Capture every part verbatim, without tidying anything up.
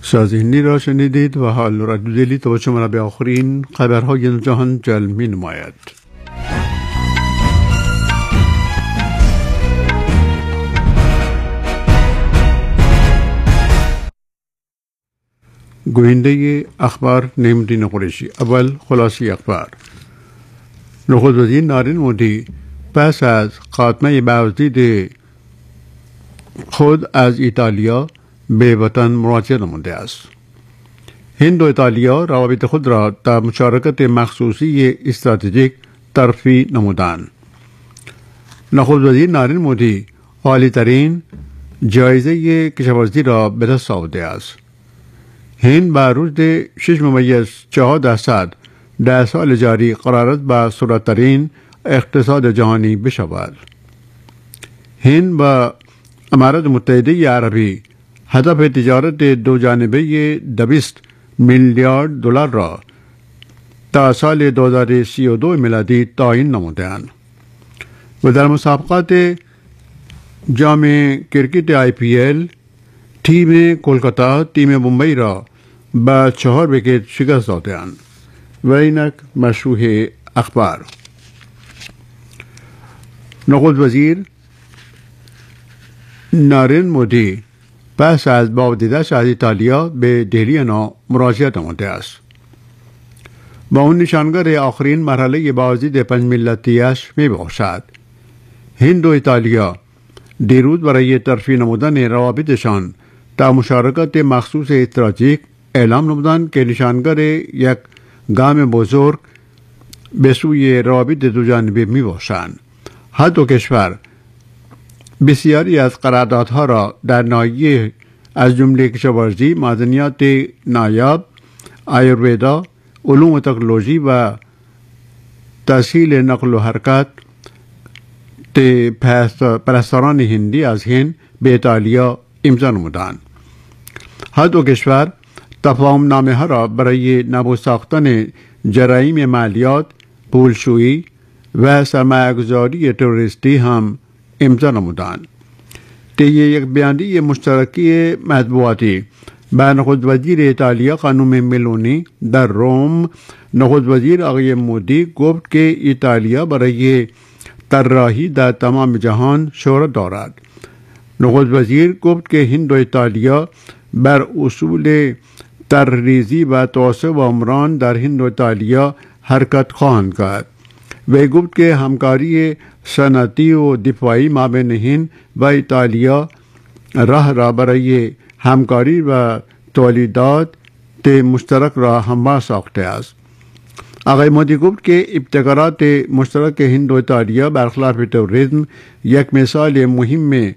شازهنی را شنیدید و حال را دودلی تا شما را به آخرین خبرهای جهان جلب می نماید. گوینده اخبار نعمت‌الدین قریشی. اول خلاصه اخبار. نخست وزیر نارین مودی پس از خاتمه بازدید خود از ایتالیا به وطن مراجعه نموده است. هند و ایتالیا روابط خود را در مشارکت مخصوصی استراتژیک ترفیع نمودند. نخست وزیر نارین مودی عالی ترین جایزه کشاورزی را به دست آورده است. هند با روز شش ممیز چهار درصد در سال جاری قرار است با سرعت‌ترین اقتصاد جهانی بشود. هند با امارات متحده عربی هدف تجارت دو جانبه دویست میلیارد دلار را تا سال دو هزار و سی و دو میلادی تعیین نموده‌اند و در مسابقات جام کرکٹ آی پی ال تیم کولکاتا تیم بمبئی را با چهار وکت شکست داده‌اند. و اینک مشروع اخبار. نخست وزیر نارین مودی پس از بازدیدش از ایتالیا به دهلی نو مراجعه نموده است. با اون نشانگر آخرین مرحله بازدید پنج ملتیش می باشد. هند و ایتالیا دیروز برای ترفیع نمودن روابطشان تا مشارکت مخصوص استراتژیک اعلام نمودند که نشانگر یک گام بزرگ به سوی روابط دو جانبه می باشند. هر دو کشور بسیاری از قراردادها را در ناحیه از جمله کشاورزی، معدنیات نایاب، آیورودا، علوم و تکنولوژی و تسهیل نقل و حرکت پرستاران هندی از هند به ایتالیا امضا نمودند. هر دو کشور تفاهم نامه ها را برای نبو ساختن جرایم مالیات، پولشویی و سرمایه‌گذاری تروریستی هم امضا نمودند. طی یک بیانیه مشترکی مطبوعاتی با نخست وزیر ایتالیا خانم ملونی در روم، نخست وزیر آقای مودی گفت که ایتالیا برای طراحی در تمام جهان شهرت دارد. نخست وزیر گفت که هند و ایتالیا بر اصول طرحریزی و توسعه و عمران در هند و ایتالیا حرکت خواهند کرد. و گفت که همکاری صنعتی و دفاعی مابین هند و ایتالیا راه را برای همکاری و تولیدات مشترک را هموار ساخته است. آقای مودی گفت که ابتکارات مشترک هند و ایتالیا برخلاف تروریسم یک مثال مهم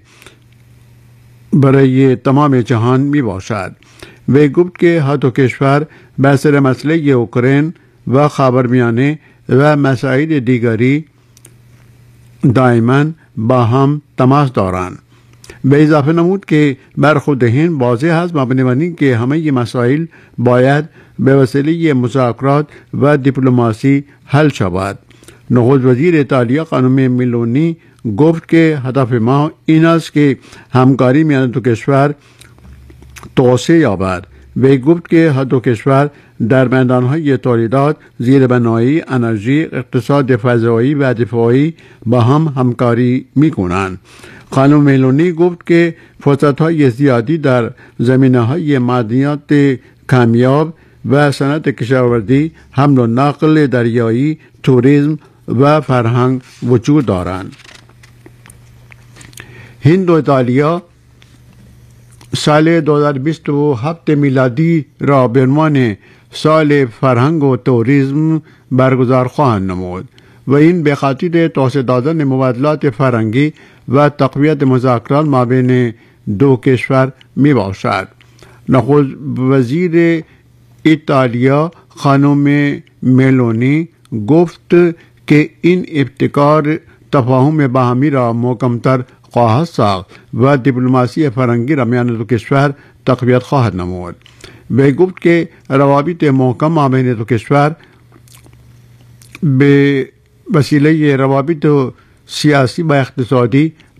برای تمام جهان می باشد. و گفت که هر دو کشور بر سر مسئله اوکراین و خاورمیانه و مسائل دیگری دائما با هم تماس دارند. به اضافه نمود که بر خود هند واضح است مبنی بر این که همه مسائل باید به وسیله مذاکرات و دیپلماسی حل شود. نخست وزیر ایتالیا خانم ملونی گفت که هدف ما این است که همکاری میان دو کشور توسعه یابد. و گفت که هر دو کشور در میدانهای تولیدات، زیربنایی، انرژی، اقتصاد فضایی و دفاعی با هم همکاری می کنند. خانم ملونی گفت که فرصت‌های زیادی در زمینه‌های معدنیات کمیاب و صنعت کشاورزی، حمل و نقل دریایی، توریسم و فرهنگ وجود دارند. هند و ایتالیا سال دو هزار و بیست و هفت میلادی را به عنوان سال فرهنگ و توریسم برگزار خواهند نمود و این به خاطر توسعه دادن مبادلات فرهنگی و تقویت مذاکرات مابین دو کشور می باشد. نخست وزیر ایتالیا خانم ملونی گفت که این ابتکار تفاهم باهمی را محکم‌تر خواهد ساخت و دیپلماسی فرهنگی را میان دو کشور تقویت خواهد نمود. و گفت که روابط محکم مابین دو کشور به وسیله روابط سیاسی و اقتصادی